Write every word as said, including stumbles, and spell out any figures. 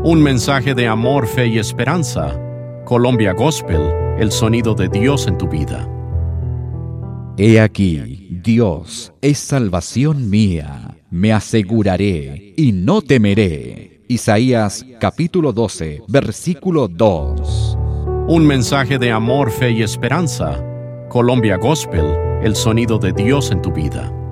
Un mensaje de amor, fe y esperanza. Colombia Gospel, el sonido de Dios en tu vida. He aquí, Dios es salvación mía, me aseguraré y no temeré. Isaías capítulo doce, versículo dos. Un mensaje de amor, fe y esperanza. Colombia Gospel, el sonido de Dios en tu vida.